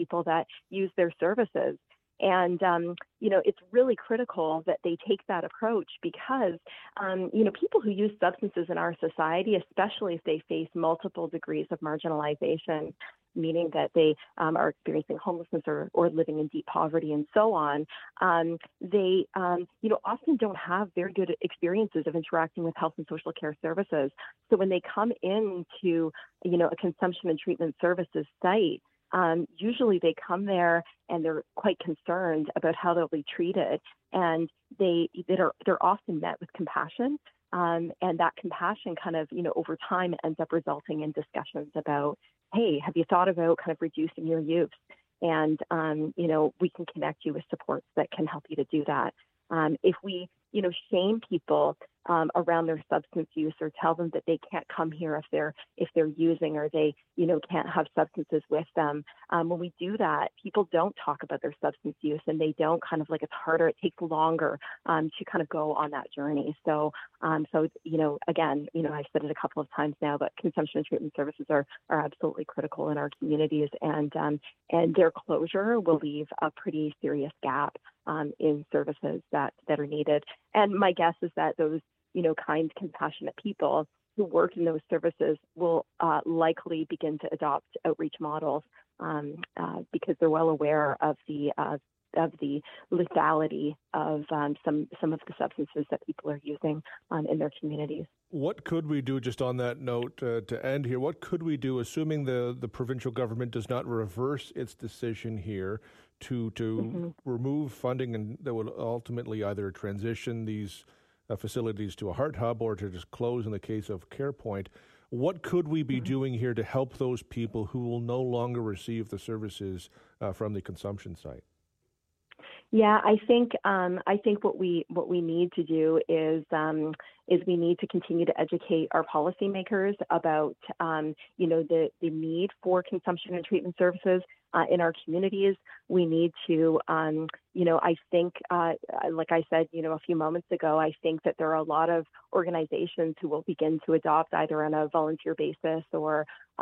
people that use their services. And, it's really critical that they take that approach because, people who use substances in our society, especially if they face multiple degrees of marginalization, meaning that they are experiencing homelessness or living in deep poverty and so on, they, often don't have very good experiences of interacting with health and social care services. So when they come into, a consumption and treatment services site, usually they come there and they're quite concerned about how they'll be treated, and they're often met with compassion, and that compassion kind of over time ends up resulting in discussions about, hey, have you thought about kind of reducing your use? And we can connect you with supports that can help you to do that. If we shame people around their substance use or tell them that they can't come here if they're using, or they can't have substances with them. When we do that, people don't talk about their substance use, and they don't it's harder. It takes longer to kind of go on that journey. So again, I've said it a couple of times now, but consumption and treatment services are absolutely critical in our communities, and their closure will leave a pretty serious gap in services that are needed. And my guess is that those kind, compassionate people who work in those services will likely begin to adopt outreach models because they're well aware of the lethality of some of the substances that people are using in their communities. What could we do, just on that note, to end here, what could we do, assuming the provincial government does not reverse its decision here to remove funding and that will ultimately either transition these facilities to a heart hub or to just close in the case of CarePoint? What could we be doing here to help those people who will no longer receive the services from the consumption site? Yeah, I think what we need to do is we need to continue to educate our policymakers about the need for consumption and treatment services in our communities. We need to I think like I said a few moments ago, I think that there are a lot of organizations who will begin to adopt either on a volunteer basis or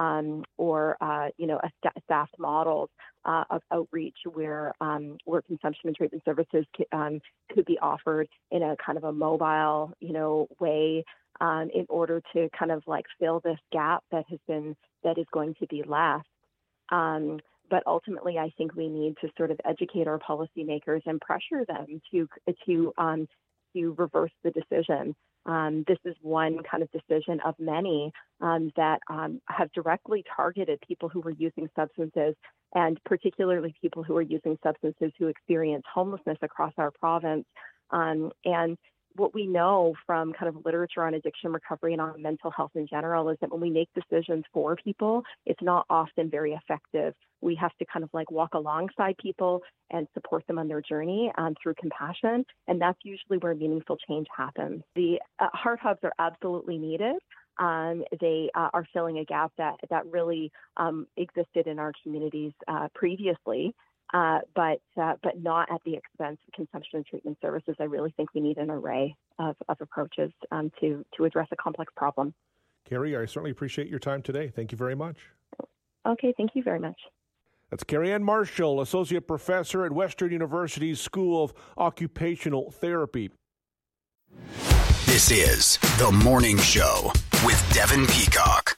staffed models of outreach where consumption and treatment services could be offered in a kind of a mobile way in order to kind of fill this gap that is going to be left. But ultimately, I think we need to sort of educate our policymakers and pressure them to reverse the decision. This is one kind of decision of many that have directly targeted people who were using substances, and particularly people who are using substances who experience homelessness across our province. And what we know from kind of literature on addiction recovery and on mental health in general is that when we make decisions for people, it's not often very effective. We have to kind of walk alongside people and support them on their journey through compassion. And that's usually where meaningful change happens. The heart hubs are absolutely needed. They are filling a gap that really existed in our communities previously. But not at the expense of consumption and treatment services. I really think we need an array of approaches to address a complex problem. Carrie, I certainly appreciate your time today. Thank you very much. Okay, thank you very much. That's Carrie Ann Marshall, Associate Professor at Western University's School of Occupational Therapy. This is The Morning Show with Devin Peacock.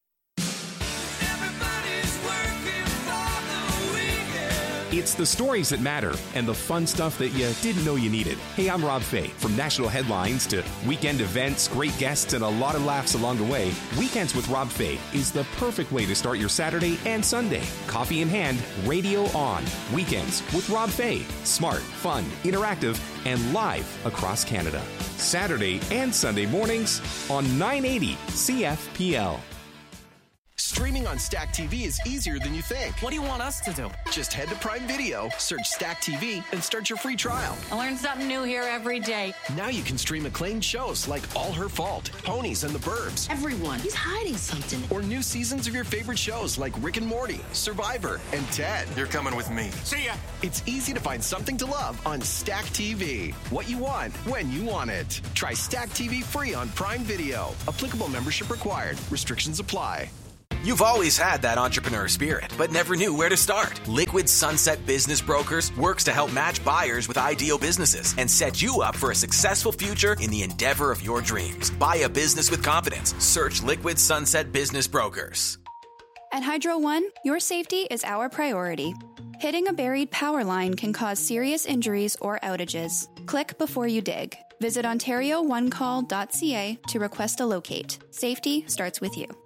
It's the stories that matter and the fun stuff that you didn't know you needed. Hey, I'm Rob Fay. From national headlines to weekend events, great guests, and a lot of laughs along the way, Weekends with Rob Fay is the perfect way to start your Saturday and Sunday. Coffee in hand, radio on. Weekends with Rob Fay. Smart, fun, interactive, and live across Canada. Saturday and Sunday mornings on 980 CFPL. Streaming on Stack TV is easier than you think. What do you want us to do? Just head to Prime Video, search Stack TV, and start your free trial. I learn something new here every day. Now you can stream acclaimed shows like All Her Fault, Ponies and the Burbs. Everyone, he's hiding something. Or new seasons of your favorite shows like Rick and Morty, Survivor, and Ted. You're coming with me. See ya! It's easy to find something to love on Stack TV. What you want, when you want it. Try Stack TV free on Prime Video. Applicable membership required. Restrictions apply. You've always had that entrepreneur spirit, but never knew where to start. Liquid Sunset Business Brokers works to help match buyers with ideal businesses and set you up for a successful future in the endeavor of your dreams. Buy a business with confidence. Search Liquid Sunset Business Brokers. At Hydro One, your safety is our priority. Hitting a buried power line can cause serious injuries or outages. Click before you dig. Visit OntarioOneCall.ca to request a locate. Safety starts with you.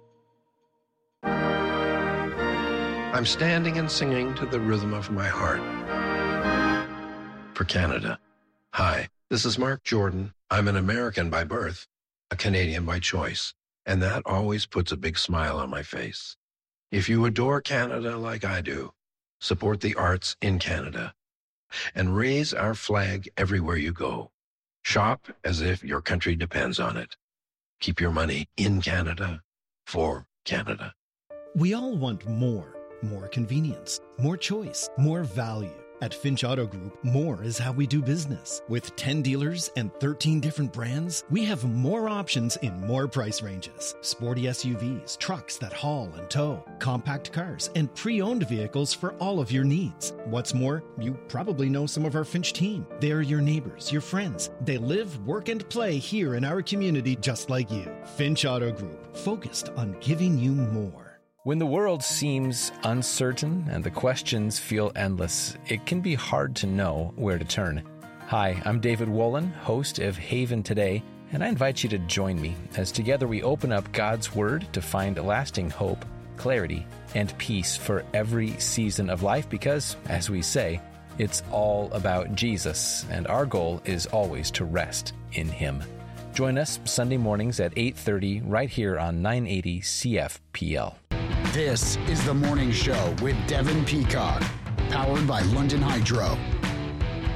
I'm standing and singing to the rhythm of my heart. For Canada. Hi, this is Mark Jordan. I'm an American by birth, a Canadian by choice, and that always puts a big smile on my face. If you adore Canada like I do, support the arts in Canada, and raise our flag everywhere you go. Shop as if your country depends on it. Keep your money in Canada for Canada. We all want more convenience, more choice, more value. At Finch Auto Group, more is how we do business. With 10 dealers and 13 different brands, we have more options in more price ranges. Sporty SUVs, trucks that haul and tow, compact cars, and pre-owned vehicles for all of your needs. What's more, you probably know some of our Finch team. They're your neighbors, your friends. They live, work, and play here in our community just like you. Finch Auto Group, focused on giving you more. When the world seems uncertain and the questions feel endless, it can be hard to know where to turn. Hi, I'm David Wolin, host of Haven Today, and I invite you to join me as together we open up God's Word to find lasting hope, clarity, and peace for every season of life because, as we say, it's all about Jesus, and our goal is always to rest in Him. Join us Sunday mornings at 8:30 right here on 980 CFPL. This is The Morning Show with Devin Peacock, powered by London Hydro.